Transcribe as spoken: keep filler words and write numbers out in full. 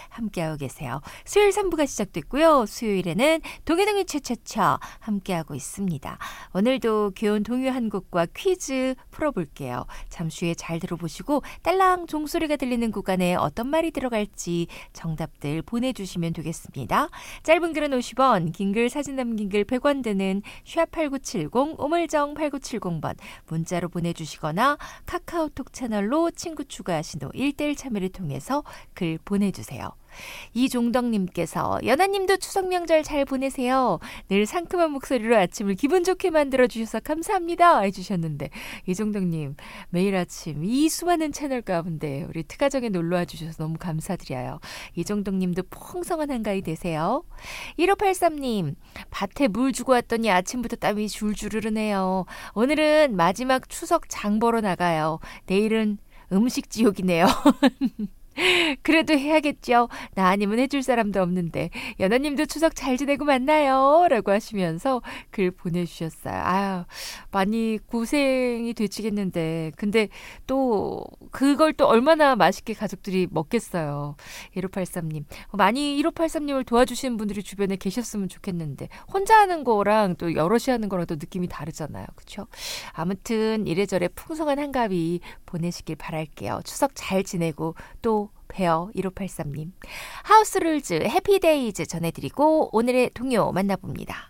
함께하고 계세요. 수요일 삼 부가 시작됐고요. 수요일에는 동해동의 차차차 함께하고 있습니다. 오늘도 귀여운 동요 한 곡과 퀴즈 풀어볼게요. 잠시 후에 잘 들어보시고 딸랑 종소리가 들리는 구간에 어떤 말이 들어갈지 정답들 보내주시면 되겠습니다. 짧은 글은 오십 원, 긴 글 사진 남긴 글 백 원 드는 샵팔구칠공 우물정 팔구칠공 번 문자로 보내주시거나 카카오톡 채널로 친구 추가하신 후 일 대일 참여를 통해서 글 보내주세요. 이종덕님께서 연하님도 추석 명절 잘 보내세요. 늘 상큼한 목소리로 아침을 기분 좋게 만들어주셔서 감사합니다 해주셨는데 이종덕님 매일 아침 이 수많은 채널 가운데 우리 특가정에 놀러와 주셔서 너무 감사드려요. 이종덕님도 풍성한 한가위 되세요. 일오팔삼님 밭에 물 주고 왔더니 아침부터 땀이 줄줄 흐르네요. 오늘은 마지막 추석 장 보러 나가요. 내일은 음식 지옥이네요. 그래도 해야겠죠. 나 아니면 해줄 사람도 없는데 연하님도 추석 잘 지내고 만나요 라고 하시면서 글 보내주셨어요. 아유 많이 고생이 되시겠는데 근데 또 그걸 또 얼마나 맛있게 가족들이 먹겠어요. 일오팔삼님 많이 일오팔삼님을 도와주시는 분들이 주변에 계셨으면 좋겠는데 혼자 하는 거랑 또 여럿이 하는 거랑 또 느낌이 다르잖아요. 그렇죠? 아무튼 이래저래 풍성한 한가위 보내시길 바랄게요. 추석 잘 지내고 또 봬요. 일오팔삼님 하우스룰즈 해피데이즈 전해드리고 오늘의 동요 만나봅니다.